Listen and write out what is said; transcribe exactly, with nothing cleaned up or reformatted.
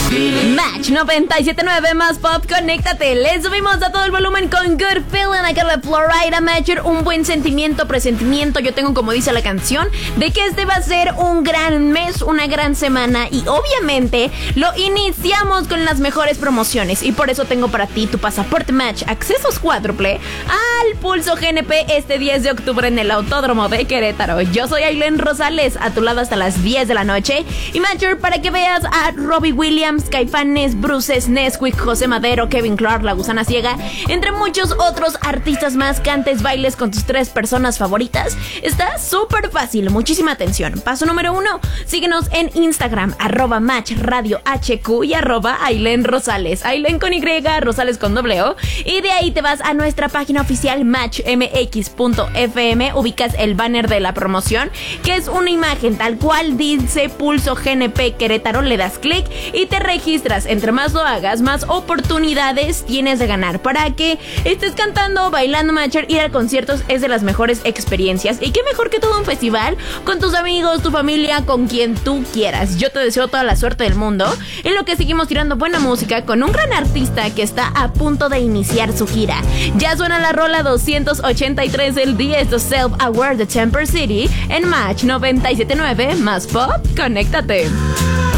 Match noventa y siete punto nueve más pop, conéctate. Le subimos a todo el volumen con Good Feeling, acá de Florida Major. Un buen sentimiento, presentimiento. Yo tengo, como dice la canción, de que este va a ser un gran mes, una gran semana. Y obviamente lo iniciamos con las mejores promociones. Y por eso tengo para ti tu pasaporte Match, accesos cuádruple al Pulso G N P este diez de octubre en el Autódromo de Querétaro. Yo soy Ailén Rosales, a tu lado hasta las diez de la noche. Y Major, para que veas a Robbie Williams, Caifanes, Bruces, Nesquik, José Madero, Kevin Clark, La Gusana Ciega, entre muchos otros artistas más. Cantes, bailes con tus tres personas favoritas. Está súper fácil, muchísima atención. Paso número uno, síguenos en Instagram, arroba Match Radio H Q y arroba Ailén Rosales, Ailén con Y, Rosales con doble O. Y de ahí te vas a nuestra página oficial match m x punto f m, ubicas el banner de la promoción, que es una imagen tal cual dice Pulso G N P Querétaro, le das clic y te registras. Entre más lo hagas, más oportunidades tienes de ganar para que estés cantando, bailando. Matcher, ir a conciertos es de las mejores experiencias, y qué mejor que todo un festival con tus amigos, tu familia, con quien tú quieras. Yo te deseo toda la suerte del mundo, en lo que seguimos tirando buena música con un gran artista que está a punto de iniciar su gira. Ya suena la rola doscientos ochenta y tres del día, esto es Self Aware de Temper City en Match noventa y siete punto nueve más pop, conéctate.